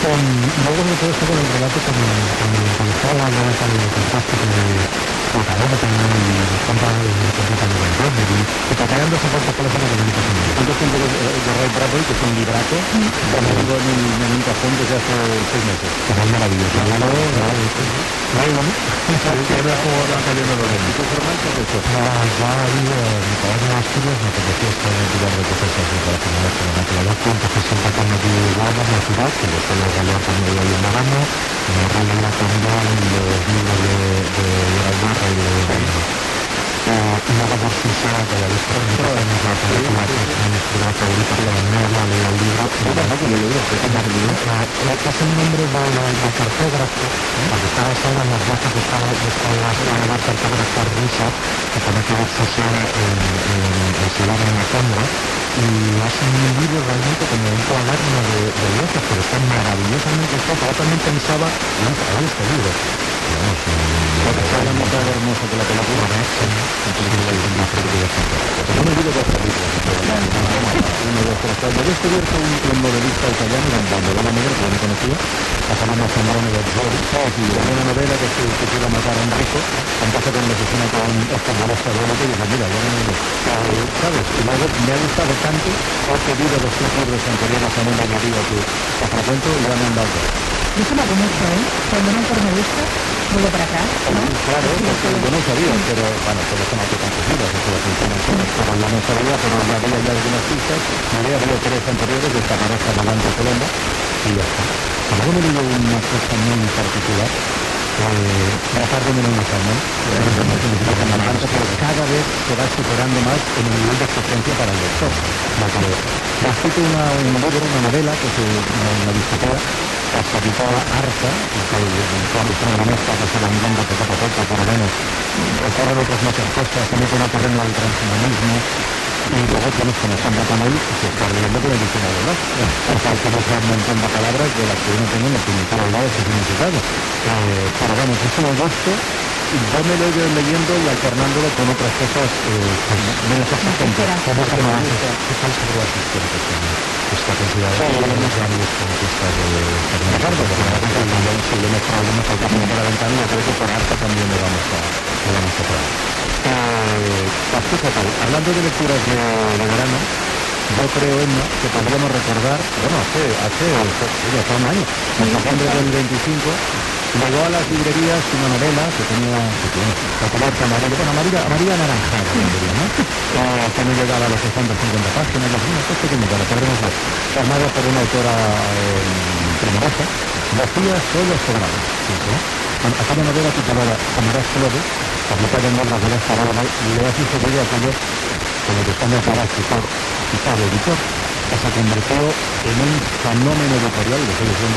Luego sobre todo esto con el relato con toda la novela de fantástico de Catalana también y los compañeros de Robert y te quedan dos aportes por eso que me dices. ¿Cuántos tiempos de Ray Bradbury, que es un libraco, tengo en un cajón desde hace 6 meses? Que es maravilloso. No hay uno. Que era como la cayendo de los ¿Tu Germán qué has hecho? Ya ha habido mi trabajo en Asturias, me apetecía estar en tirar de cosas así para finales con la naturaleza, entonces siempre que me di guardas en la ciudad, que yo suelo ganar cuando voy en verano, me rollo la comida y los libros de la guerra y de una cosa así que la visto en la película que es mi escritora favorita, pero no la leo el libro. Es el nombre del cartógrafo, porque está basada en las bajas que estaba la cartógrafa rusa, que comete obsesión en Ciudad en la Sombra, y hace un libro realmente como un cuaderno de viajes, pero está maravillosamente hecho, totalmente pensaba en este libro. La nota hermosa que la película. No me olvido de las películas. He descubierto un novelista italiano, Bandolona Negra, que no conocía, a Fernando Zambrano de Zoro, y una novela que se iba a matar a Enrico, empezó con la asesina con españolista de Olote y dice, mira, ya no ¿sabes? Y luego me ha gustado tanto, he pedido los 3 libros anteriores a una añadida que frecuento y ya me han dado. Yo se me hago mucho, ¿eh? Cuando no me gusta, vuelvo para atrás, ¿no? Claro, porque yo no sabía, pero bueno, todos son autoconclusidas, eso lo funcionan todas, pero yo no sabía, pero ya había ya algunas pistas, me había 3 anteriores de esta pareja de Blanco Colombo, y ya está. Luego me digo una cosa muy particular, tratar de minimizar, ¿no? Pero cada vez se va superando más en el nivel de exigencia para el lector. Ha escrito un libro, una novela, que es una distopía, que se titula Arca, que es una mezcla que se va mirando poco a poco, por lo menos, ocurren otras muchas cosas, se mete en el terreno del transhumanismo, y luego tienes que nos anda con él y se está leyendo con el diccionario, ¿no? Porque hay que buscar un montón de palabras de las que uno tiene en el primitor al lado de su significado. Pero bueno, eso me gusta, y yo me lo he ido leyendo y alternándolo con otras cosas menos exigentes. ¿Cómo se llama? ¿Qué tal sobre las históricas también? Está considerado una de las grandes conquistas de Ricardo, porque también si le hemos problemas al camino para la ventana, yo creo que por arte también le vamos a traer. Hablando de lecturas de verano, yo creo, Emma, que podríamos recordar, bueno, hace un año, en noviembre del 25, llegó a las librerías una novela que tenía color amarillo, bueno, amarilla anaranjada, ¿no? Que no llegaba a los 650 páginas, una cosa pequeñita, lo podremos ver, formada por una autora primorosa, Lucía Solos Sobrados. Aquella novela titulada Camarás Flores, publicada en obras de la Esparada, y le hace sobre aquello como que España para escritor y para editor, que se convirtió en un fenómeno editorial de